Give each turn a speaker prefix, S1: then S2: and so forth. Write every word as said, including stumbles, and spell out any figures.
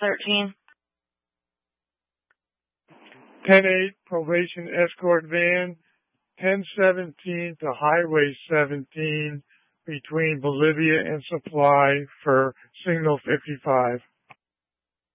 S1: thirteen.
S2: ten eight, probation escort van, ten seventeen to Highway seventeen between Bolivia and Supply for signal fifty-five.